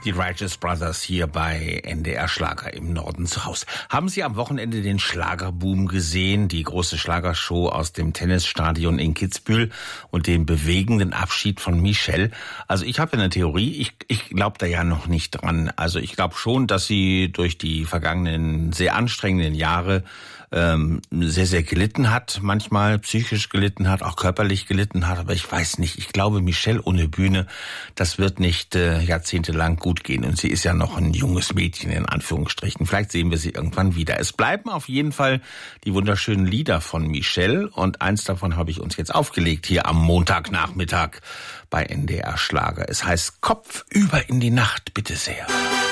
Die Righteous Brothers hier bei NDR Schlager im Norden zu Hause. Haben Sie am Wochenende den Schlagerboom gesehen? Die große Schlagershow aus dem Tennisstadion in Kitzbühel und den bewegenden Abschied von Michelle? Also ich habe eine Theorie, ich glaube da ja noch nicht dran. Also ich glaube schon, dass sie durch die vergangenen sehr anstrengenden Jahre sehr, sehr gelitten hat, manchmal psychisch gelitten hat, auch körperlich gelitten hat, aber ich weiß nicht, ich glaube, Michelle ohne Bühne, das wird nicht jahrzehntelang gut gehen und sie ist ja noch ein junges Mädchen in Anführungsstrichen. Vielleicht sehen wir sie irgendwann wieder. Es bleiben auf jeden Fall die wunderschönen Lieder von Michelle und eins davon habe ich uns jetzt aufgelegt hier am Montagnachmittag bei NDR Schlager. Es heißt Kopf über in die Nacht, bitte sehr.